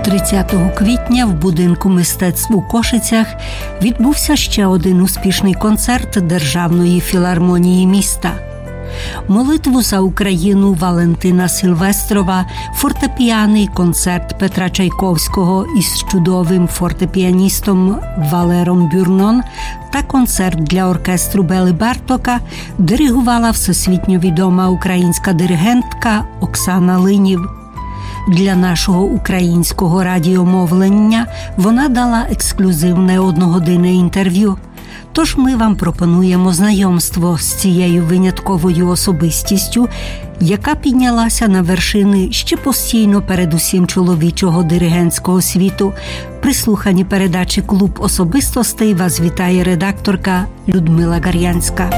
30 квітня в будинку мистецтв у Кошицях відбувся ще один успішний концерт Державної філармонії міста. Молитву за Україну Валентина Сильвестрова, фортепіаний концерт Петра Чайковського із чудовим фортепіаністом Валером Бюрнон та концерт для оркестру Бели Бартока диригувала всесвітньо відома українська диригентка Оксана Линів. Для нашого українського радіомовлення вона дала ексклюзивне одногодинне інтерв'ю. Тож ми вам пропонуємо знайомство з цією винятковою особистістю, яка піднялася на вершини ще постійно передусім чоловічого диригентського світу. При слуханні передачі «Клуб особистостей» вас вітає редакторка Людмила Гар'янська.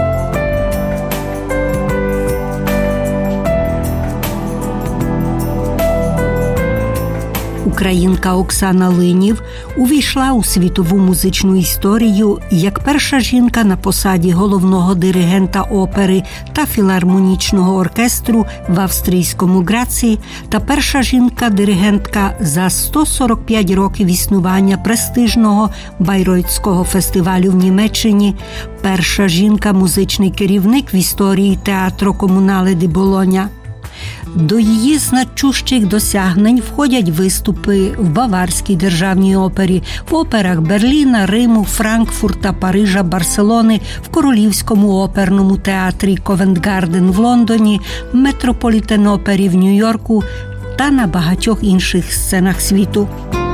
Українка Оксана Линів увійшла у світову музичну історію як перша жінка на посаді головного диригента опери та філармонічного оркестру в австрійському Граці та перша жінка-диригентка за 145 років існування престижного Байройтського фестивалю в Німеччині, перша жінка-музичний керівник в історії театру Комунале ді Болоня. До її значущих досягнень входять виступи в Баварській державній опері, в операх Берліна, Риму, Франкфурта, Парижа, Барселони, в Королівському оперному театрі Ковент-Гарден в Лондоні, Метрополітен-опері в Нью-Йорку та на багатьох інших сценах світу.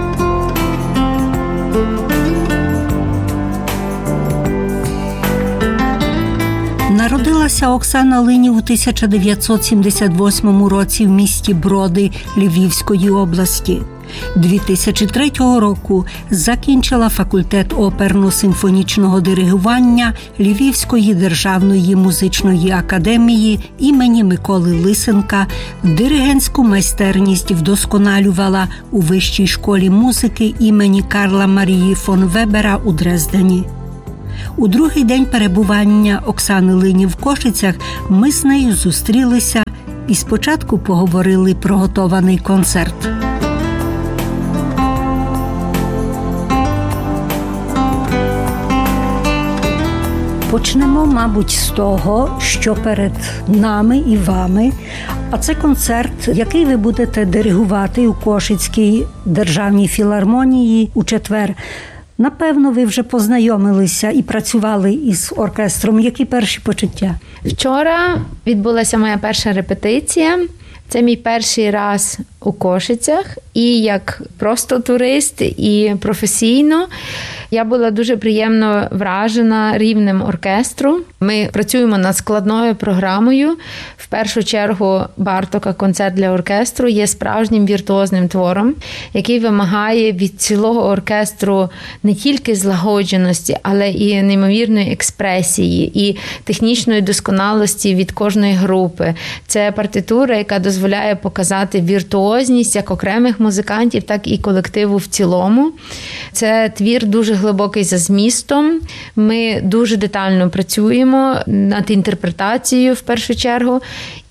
Народилася Оксана Линів у 1978 році в місті Броди Львівської області. 2003 року закінчила факультет оперно-симфонічного диригування Львівської державної музичної академії імені Миколи Лисенка, диригентську майстерність вдосконалювала у Вищій школі музики імені Карла Марії фон Вебера у Дрездені. У другий день перебування Оксани Линів в Кошицях ми з нею зустрілися і спочатку поговорили про готований концерт. Почнемо, мабуть, з того, що перед нами і вами, а це концерт, який ви будете диригувати у Кошицькій державній філармонії у четвер. Напевно, ви вже познайомилися і працювали із оркестром. Які перші почуття? Вчора відбулася моя перша репетиція. Це мій перший раз у Кошицях. І як просто турист, і професійно. Я була дуже приємно вражена рівнем оркестру. Ми працюємо над складною програмою. В першу чергу Бартока «Концерт для оркестру» є справжнім віртуозним твором, який вимагає від цілого оркестру не тільки злагодженості, але і неймовірної експресії, і технічної досконалості від кожної групи. Це партитура, яка дозволяє показати віртуозність як окремих музикантів, так і колективу в цілому. Це твір дуже глибокий за змістом. Ми дуже детально працюємо над інтерпретацією в першу чергу.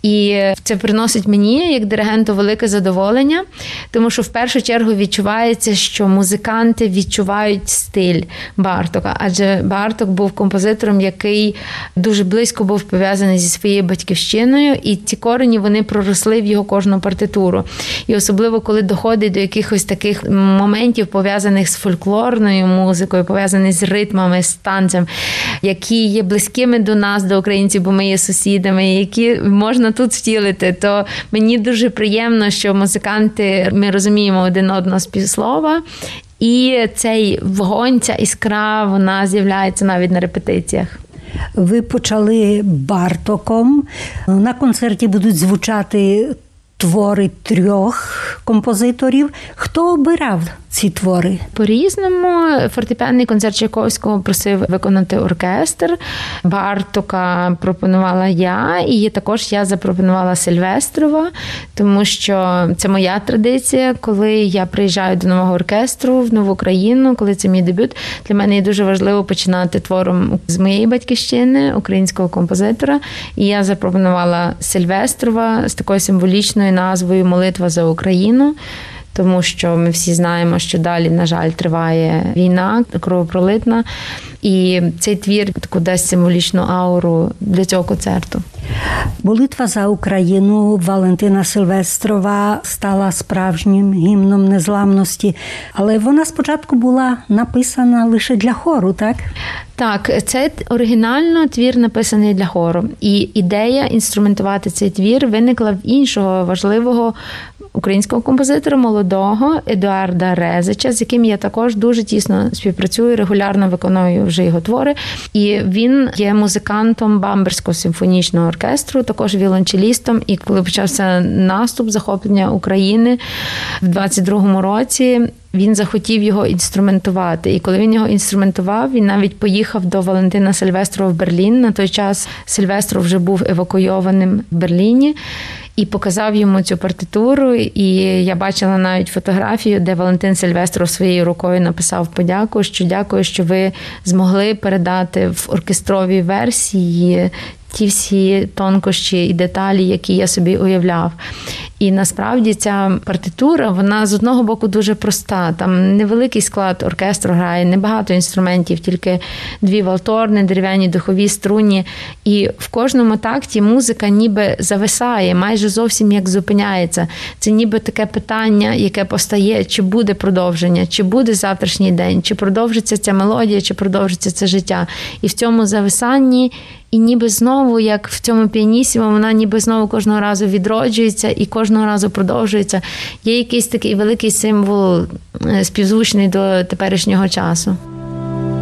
І це приносить мені, як диригенту, велике задоволення, тому що в першу чергу відчувається, що музиканти відчувають стиль Бартока, адже Барток був композитором, який дуже близько був пов'язаний зі своєю батьківщиною, і ці корені, вони проросли в його кожну партитуру. І особливо, коли доходить до якихось таких моментів, пов'язаних з фольклорною музикою, пов'язаних з ритмами, з танцем, які є близькими до нас, до українців, бо ми є сусідами, які можна тут втілити, то мені дуже приємно, що музиканти, ми розуміємо один одного з півслова, і цей вогонь, ця іскра, вона з'являється навіть на репетиціях. Ви почали Бартоком. На концерті будуть звучати твори 3 композиторів. Хто обирав ці твори? По-різному. Фортепіанний концерт Чайковського просив виконати оркестр. Бартока пропонувала я, і також я запропонувала Сильвестрова, тому що це моя традиція. Коли я приїжджаю до нового оркестру в нову країну, коли це мій дебют, для мене є дуже важливо починати твором з моєї батьківщини, українського композитора. І я запропонувала Сильвестрова з такою символічною назвою «Молитва за Україну». тому що ми всі знаємо, що далі, на жаль, триває війна кровопролитна. І цей твір таку дасть символічну ауру для цього концерту. Молитва за Україну Валентина Сильвестрова стала справжнім гімном незламності, але вона спочатку була написана лише для хору, так? Так, це оригінально твір написаний для хору. І ідея інструментувати цей твір виникла в іншого важливого українського композитора молодого Едуарда Резича, з яким я також дуже тісно співпрацюю, регулярно виконую вже його твори. І він є музикантом Бамберського симфонічного оркестру, також віолончелістом. І коли почався наступ, захоплення України в 22-му році, він захотів його інструментувати. І коли він його інструментував, він навіть поїхав до Валентина Сильвестрова в Берлін. На той час Сильвестров вже був евакуйованим в Берліні. І показав йому цю партитуру, і я бачила навіть фотографію, де Валентин Сильвестров своєю рукою написав подяку, що дякую, що ви змогли передати в оркестровій версії ті всі тонкощі і деталі, які я собі уявляв. І насправді ця партитура, вона з одного боку дуже проста. Там невеликий склад оркестру грає, небагато інструментів, тільки 2 валторни, дерев'яні духові струні. І в кожному такті музика ніби зависає, майже зовсім як зупиняється. Це ніби таке питання, яке постає, чи буде продовження, чи буде завтрашній день, чи продовжиться ця мелодія, чи продовжиться це життя. І в цьому зависанні і ніби знову, як в цьому піанісімо, вона ніби знову кожного разу відроджується і кожного разу продовжується. Є якийсь такий великий символ, співзвучний до теперішнього часу.